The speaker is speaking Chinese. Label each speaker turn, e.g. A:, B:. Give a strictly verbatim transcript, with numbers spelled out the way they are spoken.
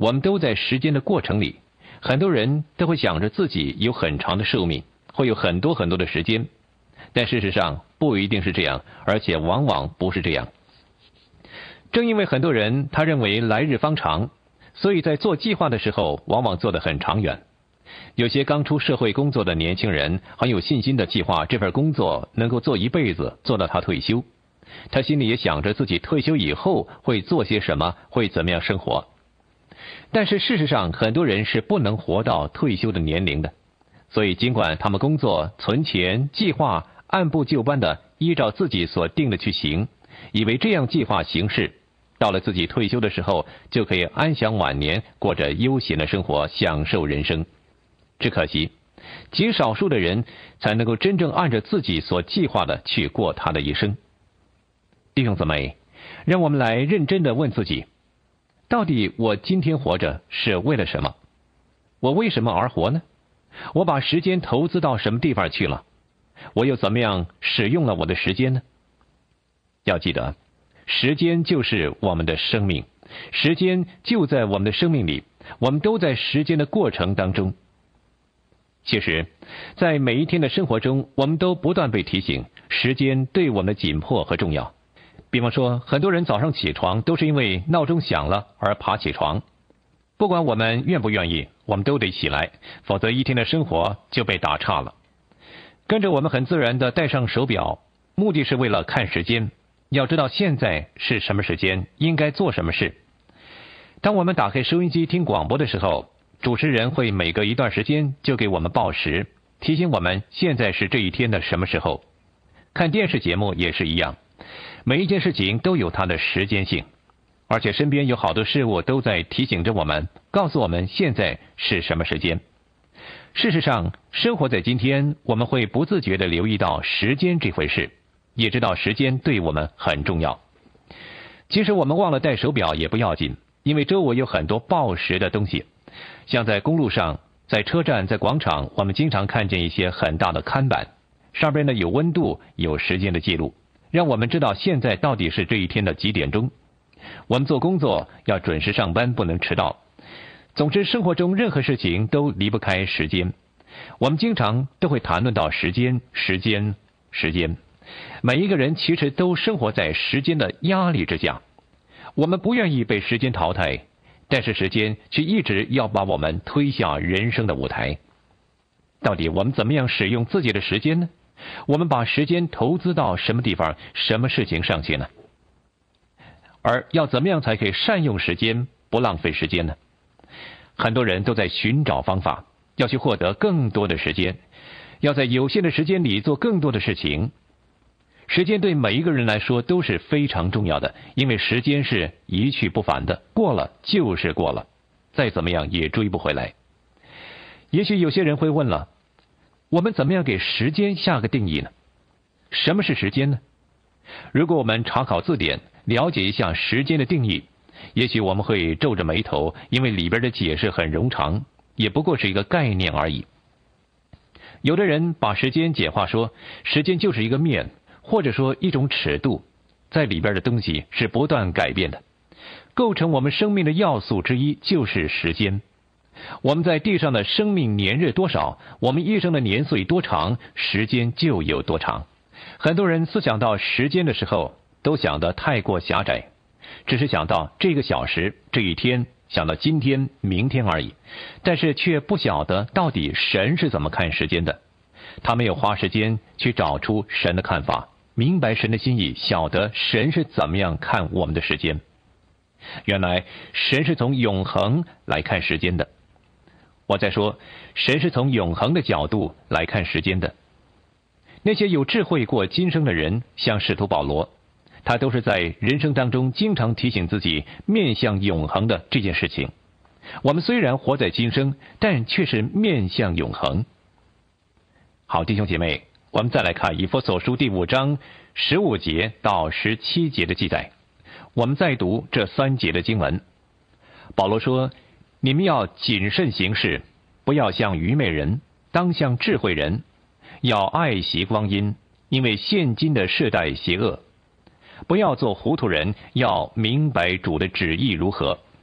A: 我们都在时间的过程里，很多人都会想着自己有很长的寿命，会有很多很多的时间，但事实上不一定是这样，而且往往不是这样。正因为很多人他认为来日方长，所以在做计划的时候往往做得很长远。有些刚出社会工作的年轻人很有信心的计划这份工作能够做一辈子，做到他退休。他心里也想着自己退休以后会做些什么，会怎么样生活。但是事实上很多人是不能活到退休的年龄的，所以尽管他们工作、存钱、计划，按部就班的依照自己所定的去行，以为这样计划行事，到了自己退休的时候就可以安享晚年，过着悠闲的生活，享受人生。只可惜极少数的人才能够真正按照自己所计划的去过他的一生。弟兄姊妹，让我们来认真的问自己，到底我今天活着是为了什么？我为什么而活呢？我把时间投资到什么地方去了？我又怎么样使用了我的时间呢？要记得，时间就是我们的生命，时间就在我们的生命里，我们都在时间的过程当中。其实，在每一天的生活中，我们都不断被提醒，时间对我们的紧迫和重要。比方说，很多人早上起床都是因为闹钟响了而爬起床。不管我们愿不愿意，我们都得起来，否则一天的生活就被打岔了。跟着我们很自然地戴上手表，目的是为了看时间，要知道现在是什么时间，应该做什么事。当我们打开收音机听广播的时候，主持人会每隔一段时间就给我们报时，提醒我们现在是这一天的什么时候。看电视节目也是一样，每一件事情都有它的时间性，而且身边有好多事物都在提醒着我们，告诉我们现在是什么时间。事实上，生活在今天，我们会不自觉地留意到时间这回事，也知道时间对我们很重要。即使我们忘了带手表也不要紧，因为周围有很多报时的东西。像在公路上，在车站，在广场，我们经常看见一些很大的看板，上边呢有温度，有时间的记录，让我们知道现在到底是这一天的几点钟。我们做工作要准时上班，不能迟到。总之，生活中任何事情都离不开时间。我们经常都会谈论到时间，时间，时间。每一个人其实都生活在时间的压力之下。我们不愿意被时间淘汰，但是时间却一直要把我们推向人生的舞台。到底我们怎么样使用自己的时间呢？我们把时间投资到什么地方，什么事情上去呢？而要怎么样才可以善用时间，不浪费时间呢？很多人都在寻找方法，要去获得更多的时间，要在有限的时间里做更多的事情。时间对每一个人来说都是非常重要的，因为时间是一去不返的，过了就是过了，再怎么样也追不回来。也许有些人会问了，我们怎么样给时间下个定义呢？什么是时间呢？如果我们查考字典，了解一下时间的定义，也许我们会皱着眉头，因为里边的解释很冗长，也不过是一个概念而已。有的人把时间简化说，时间就是一个面，或者说一种尺度，在里边的东西是不断改变的。构成我们生命的要素之一就是时间。我们在地上的生命年日多少，我们一生的年岁多长，时间就有多长。很多人思想到时间的时候，都想得太过狭窄，只是想到这个小时，这一天，想到今天、明天而已，但是却不晓得到底神是怎么看时间的。他没有花时间去找出神的看法，明白神的心意，晓得神是怎么样看我们的时间。原来神是从永恒来看时间的。我在说，神是从永恒的角度来看时间的。那些有智慧过今生的人，像使徒保罗，他都是在人生当中经常提醒自己面向永恒的这件事情。我们虽然活在今生，但却是面向永恒。好，弟兄姐妹，我们再来看以弗所书第五章十五节到十七节的记载。我们再读这三节的经文。保罗说，你们要谨慎行事，不要像愚昧人，当像智慧人，要爱惜光阴，因为现今的世代邪恶。不要做糊涂人，要明白主的旨意如何，